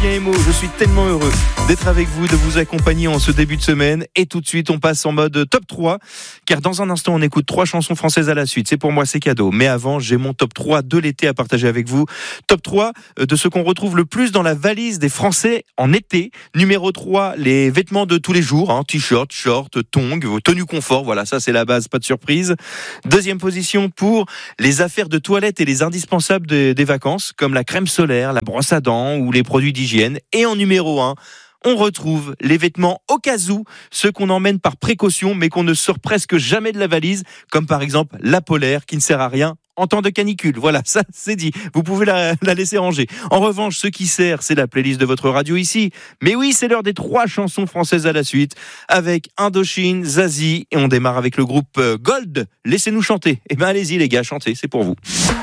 Fabien Emo, je suis tellement heureux d'être avec vous, de vous accompagner en ce début de semaine. Et tout de suite, on passe en mode top 3, car dans un instant, on écoute 3 chansons françaises à la suite. C'est pour moi, c'est cadeau. Mais avant, j'ai mon top 3 de l'été à partager avec vous. Top 3 de ce qu'on retrouve le plus dans la valise des Français en été. Numéro 3, les vêtements de tous les jours, t-shirt, short, tongs, tenue confort. Voilà, ça c'est la base, pas de surprise. Deuxième position pour les affaires de toilette et les indispensables des vacances, comme la crème solaire, la brosse à dents ou les produits d'hygiène. Et en numéro 1, on retrouve les vêtements au cas où, ceux qu'on emmène par précaution mais qu'on ne sort presque jamais de la valise, comme par exemple la polaire qui ne sert à rien en temps de canicule. Voilà, ça c'est dit. Vous pouvez la laisser ranger. En revanche, ce qui sert, c'est la playlist de votre radio ici. Mais oui, c'est l'heure des 3 chansons françaises à la suite, avec Indochine, Zazie, et on démarre avec le groupe Gold. Laissez-nous chanter. Eh ben allez-y les gars, chantez, c'est pour vous.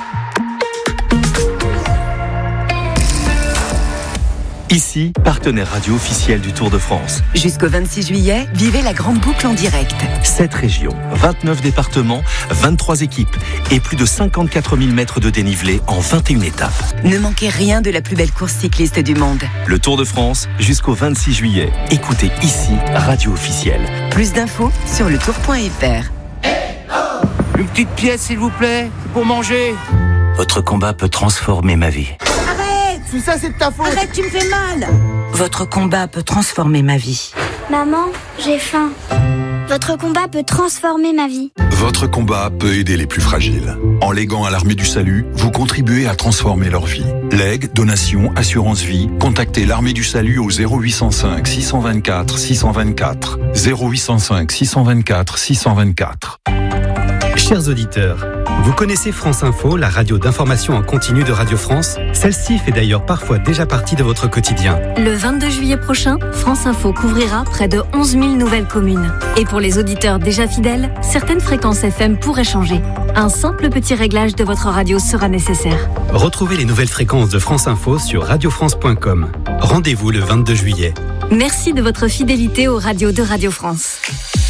Ici, partenaire radio officiel du Tour de France. Jusqu'au 26 juillet, vivez la grande boucle en direct. 7 régions, 29 départements, 23 équipes et plus de 54 000 mètres de dénivelé en 21 étapes. Ne manquez rien de la plus belle course cycliste du monde. Le Tour de France, jusqu'au 26 juillet. Écoutez ici, radio officielle. Plus d'infos sur letour.fr. Une petite pièce, s'il vous plaît, pour manger. Votre combat peut transformer ma vie. Tout ça, c'est de ta faute. Arrête, tu me fais mal. Votre combat peut transformer ma vie. Maman, j'ai faim. Votre combat peut transformer ma vie. Votre combat peut aider les plus fragiles. En léguant à l'Armée du Salut, vous contribuez à transformer leur vie. Legs, donations, assurance vie, contactez l'Armée du Salut au 0805 624 624. 0805 624 624. Chers auditeurs, vous connaissez France Info, la radio d'information en continu de Radio France? Celle-ci fait d'ailleurs parfois déjà partie de votre quotidien. Le 22 juillet prochain, France Info couvrira près de 11 000 nouvelles communes. Et pour les auditeurs déjà fidèles, certaines fréquences FM pourraient changer. Un simple petit réglage de votre radio sera nécessaire. Retrouvez les nouvelles fréquences de France Info sur radiofrance.com. Rendez-vous le 22 juillet. Merci de votre fidélité aux radios de Radio France.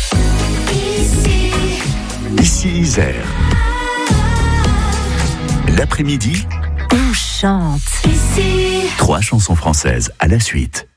Ici Isère. L'après-midi, On chante. 3 chansons françaises à la suite.